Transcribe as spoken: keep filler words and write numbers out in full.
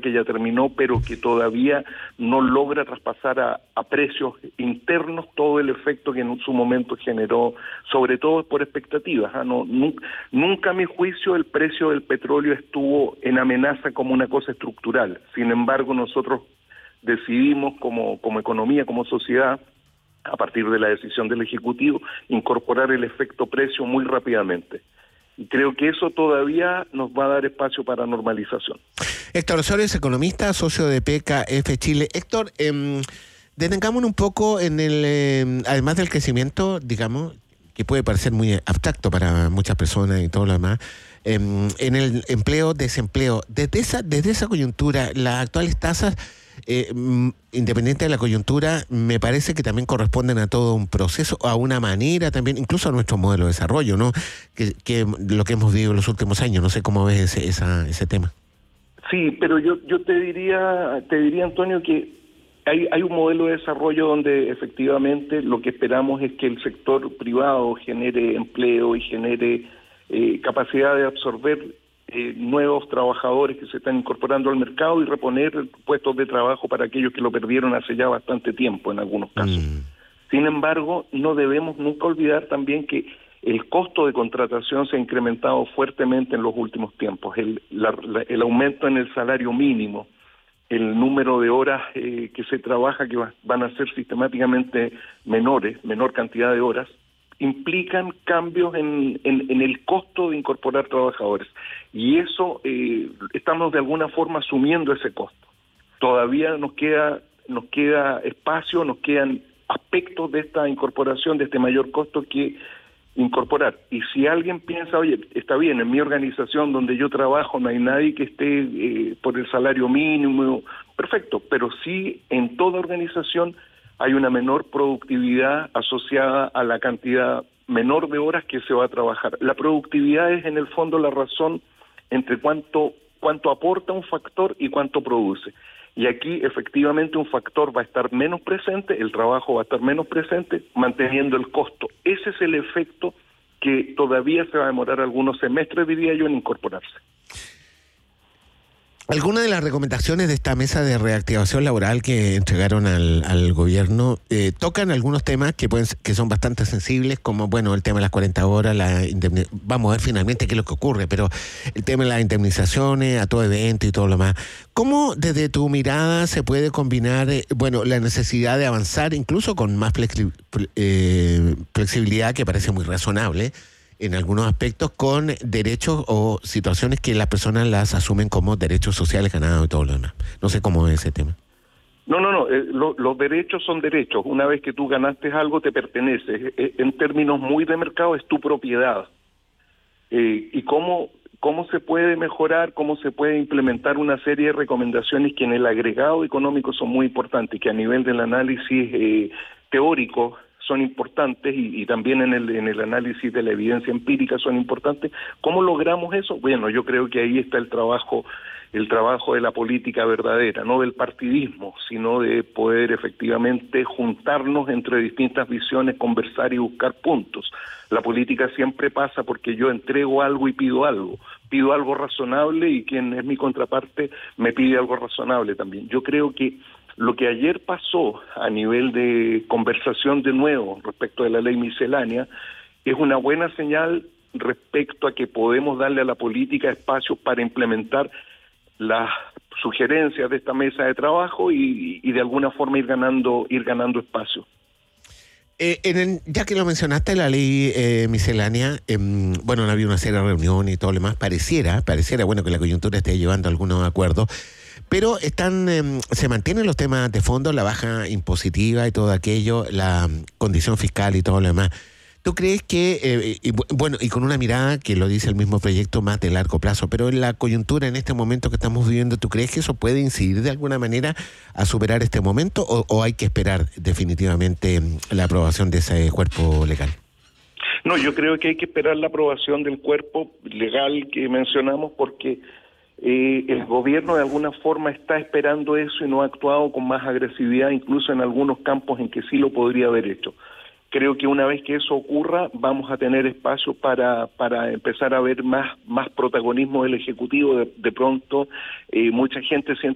que ya terminó, pero que todavía no logra traspasar a, a precios internos todo el efecto que en su momento generó, sobre todo por expectativas. ¿eh? No, nunca, nunca a mi juicio el precio del petróleo estuvo en amenaza como una cosa estructural. Sin embargo, nosotros decidimos como, como economía, como sociedad, a partir de la decisión del Ejecutivo, incorporar el efecto precio muy rápidamente. Y creo que eso todavía nos va a dar espacio para normalización. Héctor Osorio es economista, socio de P K F Chile. Héctor, eh, detengámonos un poco en el, eh, además del crecimiento, digamos, que puede parecer muy abstracto para muchas personas y todo lo demás, eh, en el empleo, desempleo. Desde esa, desde esa coyuntura, las actuales tasas, eh, independiente de la coyuntura, me parece que también corresponden a todo un proceso, a una manera también, incluso a nuestro modelo de desarrollo, ¿no? Que, que lo que hemos vivido en los últimos años. No sé cómo ves ese, esa, ese tema. Sí, pero yo, yo te diría, te diría, Antonio, que hay, hay un modelo de desarrollo donde efectivamente lo que esperamos es que el sector privado genere empleo y genere eh, capacidad de absorber Eh, nuevos trabajadores que se están incorporando al mercado y reponer puestos de trabajo para aquellos que lo perdieron hace ya bastante tiempo en algunos casos. Mm. Sin embargo, no debemos nunca olvidar también que el costo de contratación se ha incrementado fuertemente en los últimos tiempos. El, la, la, el aumento en el salario mínimo, el número de horas eh, que se trabaja, que va, van a ser sistemáticamente menores, menor cantidad de horas, implican cambios en, en, en el costo de incorporar trabajadores. Y eso, eh, estamos de alguna forma asumiendo ese costo. Todavía nos queda, nos queda espacio, nos quedan aspectos de esta incorporación, de este mayor costo que incorporar. Y si alguien piensa, oye, está bien, en mi organización donde yo trabajo no hay nadie que esté eh, por el salario mínimo, perfecto, pero sí en toda organización hay una menor productividad asociada a la cantidad menor de horas que se va a trabajar. La productividad es en el fondo la razón entre cuánto, cuánto aporta un factor y cuánto produce. Y aquí efectivamente un factor va a estar menos presente, el trabajo va a estar menos presente, manteniendo el costo. Ese es el efecto que todavía se va a demorar algunos semestres, diría yo, en incorporarse. Algunas de las recomendaciones de esta mesa de reactivación laboral que entregaron al, al gobierno eh, tocan algunos temas que pueden que son bastante sensibles, como bueno el tema de las cuarenta horas, la indemni- vamos a ver finalmente qué es lo que ocurre, pero el tema de las indemnizaciones a todo evento y todo lo más. ¿Cómo desde tu mirada se puede combinar eh, bueno la necesidad de avanzar incluso con más flexi- eh, flexibilidad, que parece muy razonable en algunos aspectos, con derechos o situaciones que las personas las asumen como derechos sociales ganados y todo lo demás? No sé cómo es ese tema. No, no, no, eh, lo, los derechos son derechos. Una vez que tú ganaste algo, te pertenece. Eh, en términos muy de mercado, es tu propiedad. Eh, y cómo, cómo se puede mejorar, cómo se puede implementar una serie de recomendaciones que en el agregado económico son muy importantes, que a nivel del análisis eh, teórico son importantes y, y también en el en el análisis de la evidencia empírica son importantes. ¿Cómo logramos eso? Bueno, yo creo que ahí está el trabajo el trabajo de la política verdadera, no del partidismo, sino de poder efectivamente juntarnos entre distintas visiones, conversar y buscar puntos. La política siempre pasa porque yo entrego algo y pido algo, pido algo razonable y quien es mi contraparte me pide algo razonable también. Yo creo que lo que ayer pasó a nivel de conversación de nuevo respecto de la ley miscelánea es una buena señal respecto a que podemos darle a la política espacios para implementar las sugerencias de esta mesa de trabajo y, y de alguna forma ir ganando ir ganando espacio. Eh, en el, ya que lo mencionaste, la ley eh, miscelánea, eh, bueno, no había una serie de reuniones y todo lo demás, pareciera, pareciera, bueno, que la coyuntura esté llevando a algunos acuerdos, pero están, eh, se mantienen los temas de fondo, la baja impositiva y todo aquello, la condición fiscal y todo lo demás. ¿Tú crees que, eh, y, bueno, y con una mirada que lo dice el mismo proyecto más de largo plazo, pero en la coyuntura en este momento que estamos viviendo, ¿tú crees que eso puede incidir de alguna manera a superar este momento o, o hay que esperar definitivamente la aprobación de ese cuerpo legal? No, yo creo que hay que esperar la aprobación del cuerpo legal que mencionamos porque eh, el gobierno de alguna forma está esperando eso y no ha actuado con más agresividad, incluso en algunos campos en que sí lo podría haber hecho. Creo que una vez que eso ocurra vamos a tener espacio para para empezar a ver más más protagonismo del Ejecutivo. De, de pronto eh, mucha gente